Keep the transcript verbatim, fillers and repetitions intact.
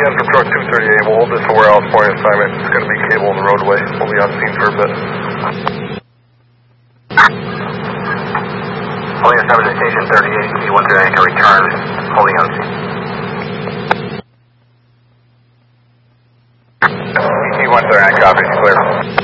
again for truck two thirty-eight. We'll hold this to warehouse point assignment. It's going to be cable in the roadway. We'll be on scene for a bit. Holding assignment to station thirty-eight, T one thirty-eight can return. Holding on scene. T one thirty-nine, copy, clear.